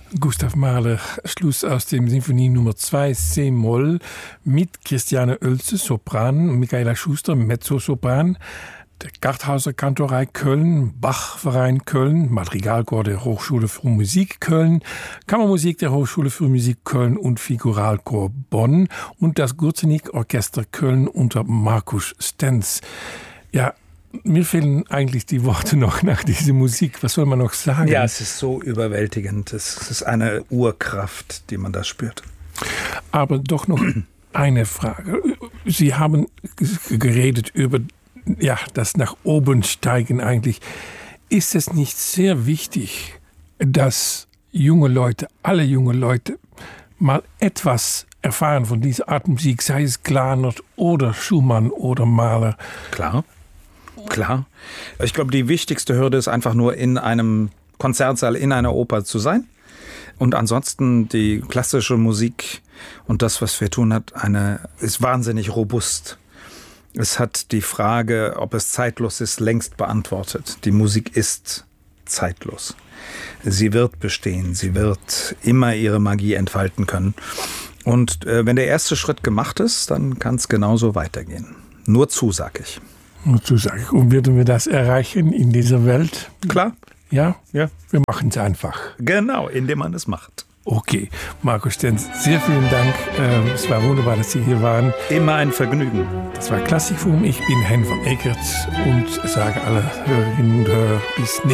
Gustav Mahler, Schluss aus dem Sinfonie Nummer 2 C-Moll mit Christiane Oelze, Sopran, Michaela Schuster, Mezzosopran, der Garthauser Kantorei Köln, Bach-Verein Köln, Madrigalchor der Hochschule für Musik Köln, Kammermusik der Hochschule für Musik Köln und Figuralchor Bonn und das Gurzenig-Orchester Köln unter Markus Stenz. Ja, mir fehlen eigentlich die Worte noch nach dieser Musik. Was soll man noch sagen? Ja, es ist so überwältigend. Es ist eine Urkraft, die man da spürt. Aber doch noch eine Frage. Sie haben geredet über das nach oben steigen eigentlich. Ist es nicht sehr wichtig, dass junge Leute, alle junge Leute, mal etwas erfahren von dieser Art Musik, sei es Glanert oder Schumann oder Mahler? Klar. Ich glaube, die wichtigste Hürde ist einfach nur in einem Konzertsaal, in einer Oper zu sein. Und ansonsten die klassische Musik und das, was wir tun, ist wahnsinnig robust. Es hat die Frage, ob es zeitlos ist, längst beantwortet. Die Musik ist zeitlos. Sie wird bestehen, sie wird immer ihre Magie entfalten können. Und wenn der erste Schritt gemacht ist, dann kann es genauso weitergehen. Nur zu, sag ich. Und würden wir das erreichen in dieser Welt? Klar. Ja? Wir machen es einfach. Genau, indem man es macht. Okay, Markus Stenz, sehr vielen Dank. Es war wunderbar, dass Sie hier waren. Immer ein Vergnügen. Das war Klassikforum. Ich bin Hen van Eekert und sage alle Hörerinnen und Hörer bis nächstes Mal.